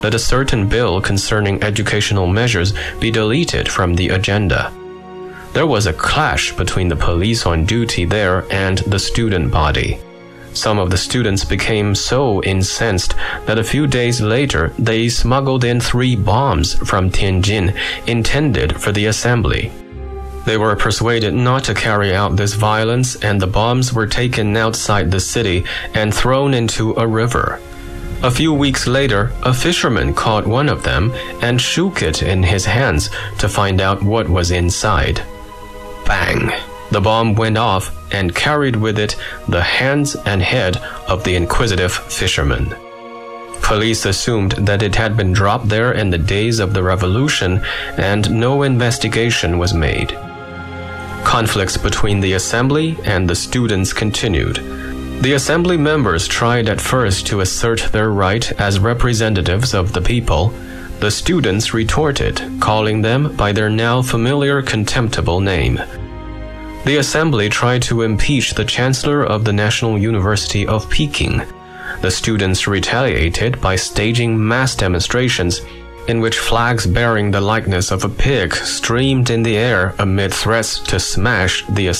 that a certain bill concerning educational measures be deleted from the agenda. There was a clash between the police on duty there and the student body. Some of the students became so incensed that a few days later they smuggled in 3 bombs from Tianjin intended for the assembly. They were persuaded not to carry out this violence, and the bombs were taken outside the city and thrown into a river. A few weeks later, a fisherman caught one of them and shook it in his hands to find out what was inside. Bang! The bomb went off and carried with it the hands and head of the inquisitive fisherman. Police assumed that it had been dropped there in the days of the revolution, and no investigation was made. Conflicts between the assembly and the students continued. The assembly members tried at first to assert their right as representatives of the people. The students retorted, calling them by their now familiar contemptible name. The assembly tried to impeach the chancellor of the National University of Peking. The students retaliated by staging mass demonstrations in which flags bearing the likeness of a pig streamed in the air amid threats to smash the